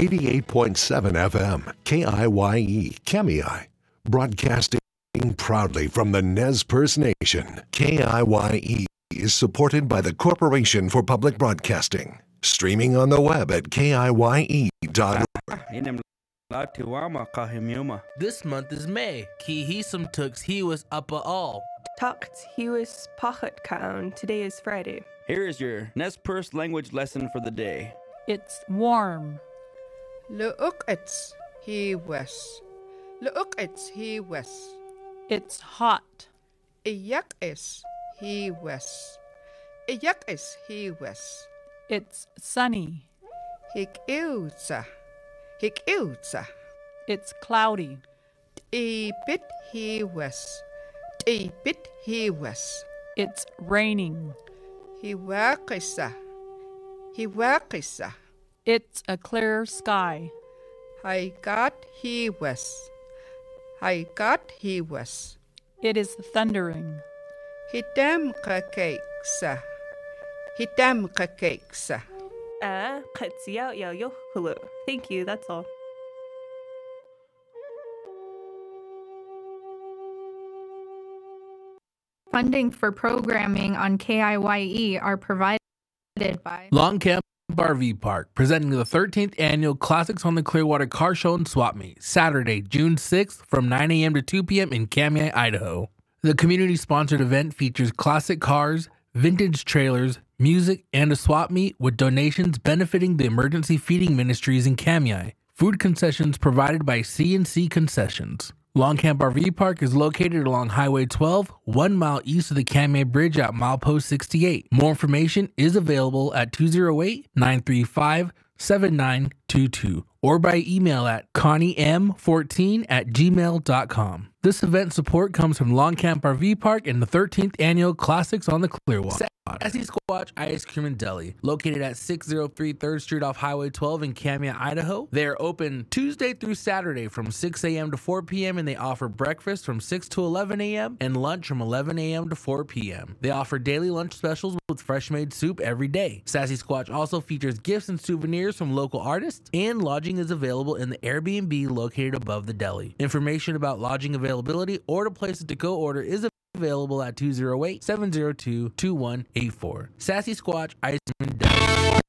88.7 FM, KIYE, Kamiai, broadcasting proudly from the Nez Perce Nation. KIYE is supported by the Corporation for Public Broadcasting. Streaming on the web at kiye.org. This month is May. Ki hisum tux he was upper all. Tucked he was pachet kaun. Today is Friday. Here is your Nez Perce language lesson for the day. It's warm. Leukits he was. Leukits he was. It's hot. Iyak is he was. Iyak is he was. It's sunny. Hik ilza. Hik ilza. It's cloudy. Bit he was. Bit he was. It's raining. He workisa. He workisa. It's a clear sky. I got he was. I got he was. It is thundering. Hitam cakesa. Hitam cakesa. Thank you, that's all. Funding for programming on KIYE are provided by Long Camp RV Park, presenting the 13th annual Classics on the Clearwater Car Show and Swap Meet, Saturday, June 6th from 9 a.m. to 2 p.m. in Kamiai, Idaho. The community-sponsored event features classic cars, vintage trailers, music, and a swap meet with donations benefiting the emergency feeding ministries in Kamiai. Food concessions provided by C&C Concessions. Long Camp RV Park is located along Highway 12, 1 mile east of the Kamiai Bridge at milepost 68. More information is available at 208-935-7922 or by email at conniem14@gmail.com. This event support comes from Long Camp RV Park and the 13th annual Classics on the Clearwater. Sassy Squatch Ice Cream and Deli, located at 603 3rd Street off Highway 12 in Kamiai, Idaho. They are open Tuesday through Saturday from 6 a.m. to 4 p.m. and they offer breakfast from 6 to 11 a.m. and lunch from 11 a.m. to 4 p.m. They offer daily lunch specials with fresh-made soup every day. Sassy Squatch also features gifts and souvenirs from local artists, and lodging is available in the Airbnb located above the deli. Information about lodging availability or the places to go order is available at 208-702-2184. Sassy Squatch Ice Cream and Deli.